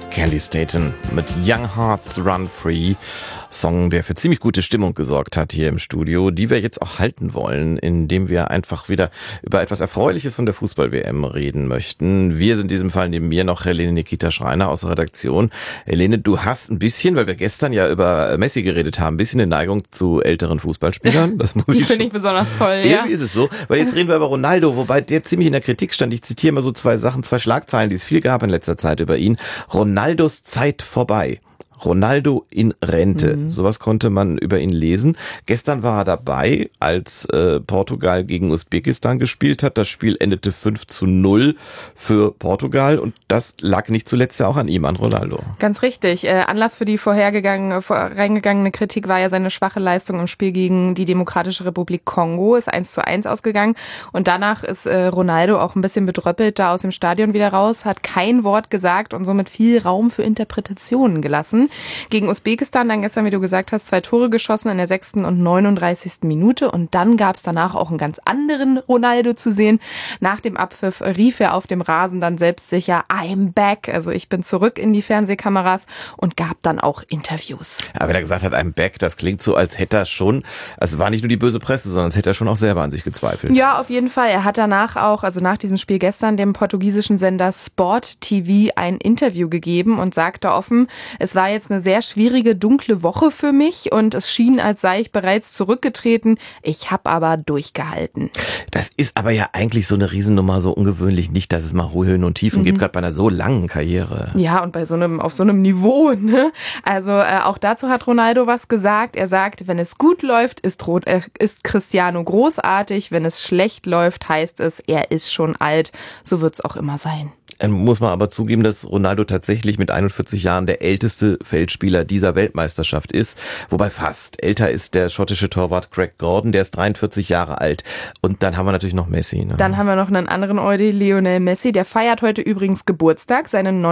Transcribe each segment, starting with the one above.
Kelly Staton mit Young Hearts Run Free. Song, der für ziemlich gute Stimmung gesorgt hat hier im Studio, die wir jetzt auch halten wollen, indem wir einfach wieder über etwas Erfreuliches von der Fußball-WM reden möchten. Wir sind in diesem Fall neben mir noch Helene Nikita Schreiner aus der Redaktion. Helene, du hast ein bisschen, weil wir gestern ja über Messi geredet haben, ein bisschen eine Neigung zu älteren Fußballspielern. Das muss die finde ich besonders toll, ja. Irgendwie ist es so, weil jetzt reden wir über Ronaldo, wobei der ziemlich in der Kritik stand. Ich zitiere mal so zwei Schlagzeilen, die es viel gab in letzter Zeit über ihn. Ronaldos Zeit vorbei. Ronaldo in Rente. Sowas konnte man über ihn lesen. Gestern war er dabei, als Portugal gegen Usbekistan gespielt hat. Das Spiel endete 5-0 für Portugal und das lag nicht zuletzt ja auch an ihm, an Ronaldo. Ganz richtig. Anlass für die reingegangene Kritik war ja seine schwache Leistung im Spiel gegen die Demokratische Republik Kongo. Ist 1-1 ausgegangen und danach ist Ronaldo auch ein bisschen bedröppelt da aus dem Stadion wieder raus, hat kein Wort gesagt und somit viel Raum für Interpretationen gelassen. Gegen Usbekistan dann gestern, wie du gesagt hast, 2 Tore geschossen in der 6. und 39. Minute. Und dann gab es danach auch einen ganz anderen Ronaldo zu sehen. Nach dem Abpfiff rief er auf dem Rasen dann selbstsicher, I'm back. Also ich bin zurück in die Fernsehkameras und gab dann auch Interviews. Aber wenn er gesagt hat, I'm back, das klingt so, als hätte er schon, also es war nicht nur die böse Presse, sondern als hätte er schon auch selber an sich gezweifelt. Ja, auf jeden Fall. Er hat danach auch, also nach diesem Spiel gestern, dem portugiesischen Sender Sport TV ein Interview gegeben und sagte offen, es war jetzt eine sehr schwierige, dunkle Woche für mich und es schien, als sei ich bereits zurückgetreten. Ich habe aber durchgehalten. Das ist aber ja eigentlich so eine Riesennummer, so ungewöhnlich nicht, dass es mal Höhen und Tiefen gibt, gerade bei einer so langen Karriere. Ja, und auf so einem Niveau, ne? Also auch dazu hat Ronaldo was gesagt. Er sagt, wenn es gut läuft, ist Cristiano großartig. Wenn es schlecht läuft, heißt es, er ist schon alt. So wird's auch immer sein. Muss man aber zugeben, dass Ronaldo tatsächlich mit 41 Jahren der älteste Feldspieler dieser Weltmeisterschaft ist. Wobei fast. Älter ist der schottische Torwart Greg Gordon, der ist 43 Jahre alt. Und dann haben wir natürlich noch Messi. Ne? Dann haben wir noch einen anderen Eudi, Lionel Messi. Der feiert heute übrigens Geburtstag, seinen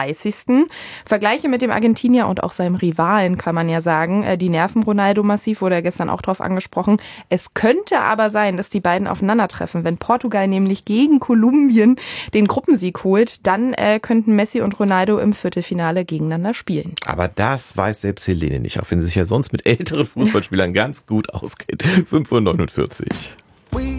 39. Vergleiche mit dem Argentinier und auch seinem Rivalen, kann man ja sagen. Die nerven Ronaldo massiv, wurde ja gestern auch drauf angesprochen. Es könnte aber sein, dass die beiden aufeinandertreffen. Wenn Portugal nämlich gegen Kolumbien den Gruppensieg holt, dann könnten Messi und Ronaldo im Viertelfinale gegeneinander spielen. Aber das weiß selbst Helene nicht, auch wenn sie sich ja sonst mit älteren Fußballspielern ganz gut auskennt. 5:49 Uhr.